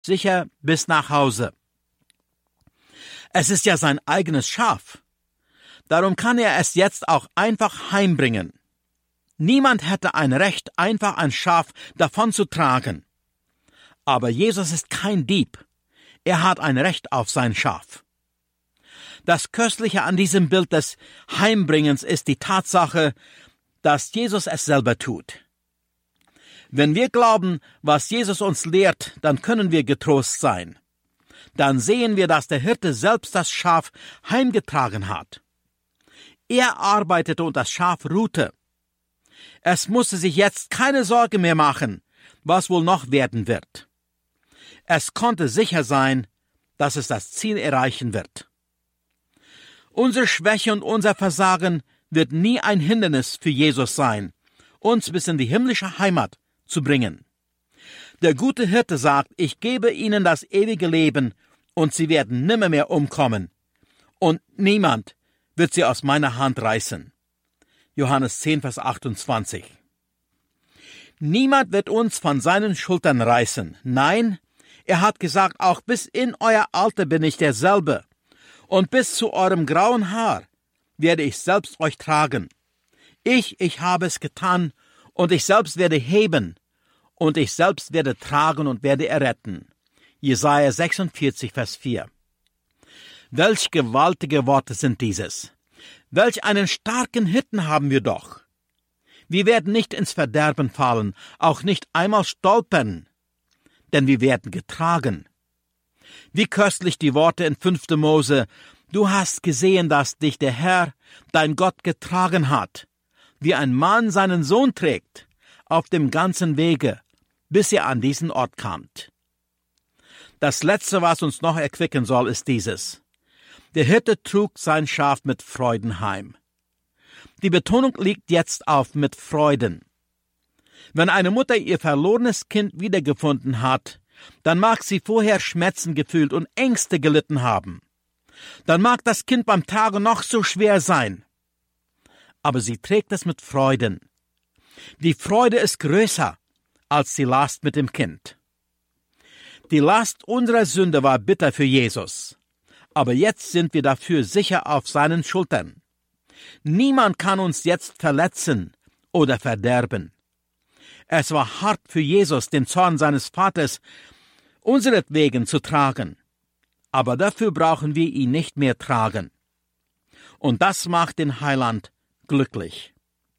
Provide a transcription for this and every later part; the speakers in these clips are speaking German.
sicher bis nach Hause. Es ist ja sein eigenes Schaf. Darum kann er es jetzt auch einfach heimbringen. Niemand hätte ein Recht, einfach ein Schaf davon zu tragen. Aber Jesus ist kein Dieb. Er hat ein Recht auf sein Schaf. Das Köstliche an diesem Bild des Heimbringens ist die Tatsache, dass Jesus es selber tut. Wenn wir glauben, was Jesus uns lehrt, dann können wir getrost sein. Dann sehen wir, dass der Hirte selbst das Schaf heimgetragen hat. Er arbeitete und das Schaf ruhte. Es musste sich jetzt keine Sorge mehr machen, was wohl noch werden wird. Es konnte sicher sein, dass es das Ziel erreichen wird. Unsere Schwäche und unser Versagen wird nie ein Hindernis für Jesus sein, uns bis in die himmlische Heimat zu bringen. Der gute Hirte sagt, ich gebe ihnen das ewige Leben und sie werden nimmermehr umkommen. Und niemand wird sie aus meiner Hand reißen. Johannes 10, Vers 28. Niemand wird uns von seinen Schultern reißen. Nein, er hat gesagt, auch bis in euer Alter bin ich derselbe. Und bis zu eurem grauen Haar werde ich selbst euch tragen. Ich habe es getan, und ich selbst werde heben, und ich selbst werde tragen und werde erretten. Jesaja 46, Vers 4. Welch gewaltige Worte sind dieses! Welch einen starken Hirten haben wir doch! Wir werden nicht ins Verderben fallen, auch nicht einmal stolpern, denn wir werden getragen. Wie köstlich die Worte in 5. Mose: Du hast gesehen, dass dich der Herr, dein Gott, getragen hat, wie ein Mann seinen Sohn trägt, auf dem ganzen Wege, bis ihr an diesen Ort kamt. Das Letzte, was uns noch erquicken soll, ist dieses: Der Hirte trug sein Schaf mit Freuden heim. Die Betonung liegt jetzt auf mit Freuden. Wenn eine Mutter ihr verlorenes Kind wiedergefunden hat, dann mag sie vorher Schmerzen gefühlt und Ängste gelitten haben. Dann mag das Kind beim Tragen noch so schwer sein. Aber sie trägt es mit Freuden. Die Freude ist größer als die Last mit dem Kind. Die Last unserer Sünde war bitter für Jesus. Aber jetzt sind wir dafür sicher auf seinen Schultern. Niemand kann uns jetzt verletzen oder verderben. Es war hart für Jesus, den Zorn seines Vaters unseretwegen zu tragen. Aber dafür brauchen wir ihn nicht mehr tragen. Und das macht den Heiland glücklich.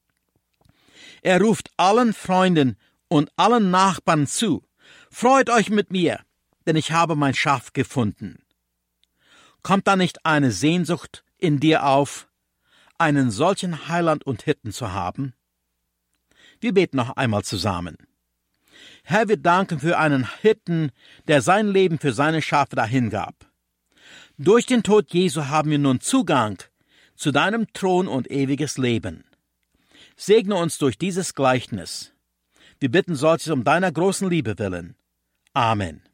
Er ruft allen Freunden und allen Nachbarn zu: Freut euch mit mir, denn ich habe mein Schaf gefunden. Kommt da nicht eine Sehnsucht in dir auf, einen solchen Heiland und Hirten zu haben? Wir beten noch einmal zusammen. Herr, wir danken für einen Hirten, der sein Leben für seine Schafe dahingab. Durch den Tod Jesu haben wir nun Zugang zu deinem Thron und ewiges Leben. Segne uns durch dieses Gleichnis. Wir bitten solches um deiner großen Liebe willen. Amen.